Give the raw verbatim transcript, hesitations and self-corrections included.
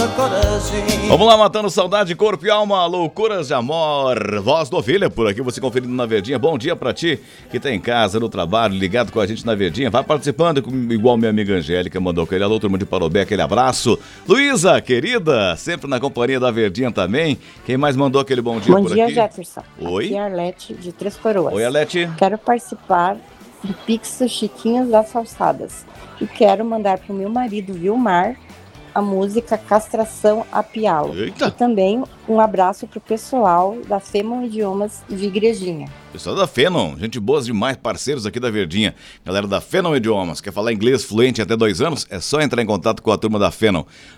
coragem. Vamos lá, matando saudade, corpo e alma, loucuras de amor. Voz do Ovelha por aqui, você conferindo na Verdinha. Bom dia pra ti que tá em casa, no trabalho, ligado com a gente na Verdinha. Vai participando, igual minha amiga Angélica mandou aquele alô, turma de Parobé, aquele abraço. Luísa, querida, sempre na companhia da Verdinha também. Quem mais mandou aquele bom dia bom por dia, aqui? Jefferson. Oi. Aqui é a Arlete de Três Coroas. Oi, Arlete. Quero participar do Pix Chiquinhos das Calçadas. E quero mandar pro meu marido, Vilmar, a música Castração a Pialo. Eita. E também um abraço pro pessoal da Femon Idiomas de Igrejinha. Pessoal da Fenon, gente boas demais, parceiros aqui da Verdinha. Galera da Fenon Idiomas, quer falar inglês fluente até dois anos? É só entrar em contato com a turma da Fenon.